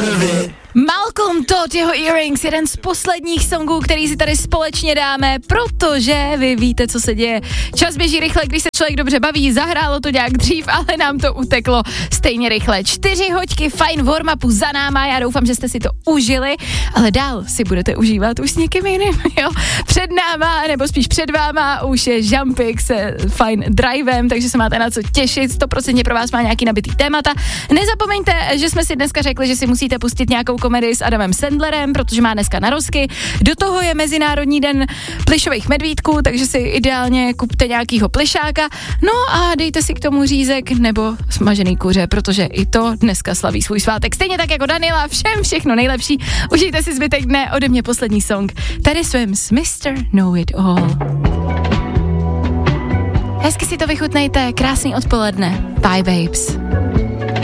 Malcolm Todd, jeho Earrings, jeden z posledních songů, který si tady společně dáme, protože vy víte, co se děje. Čas běží rychle, když se člověk dobře baví, zahrálo to nějak dřív, ale nám to uteklo stejně rychle. 4 hoďky fajn warm-upu za náma, já doufám, že jste si to užili, ale dál si budete užívat už s někým jiným, jo. Před náma, nebo spíš před váma už je Jumpix se fajn drivem, takže se máte na co těšit, 100% pro vás má nějaký nabitý témata. Nezapomeňte, že jsme si dneska řekli, že si musíte pustit nějakou komedii s Adamem Sandlerem, protože má dneska narozky. Do toho je Mezinárodní den plišových medvídků, takže si ideálně kupte nějakýho plišáka. No a dejte si k tomu řízek nebo smažený kuře, protože i to dneska slaví svůj svátek. Stejně tak jako Daniela, všem všechno nejlepší. Užijte si zbytek dne, ode mě poslední song. Tady Swims, Mr. Know It All. Hezky si to vychutnejte, krásný odpoledne. Bye babes.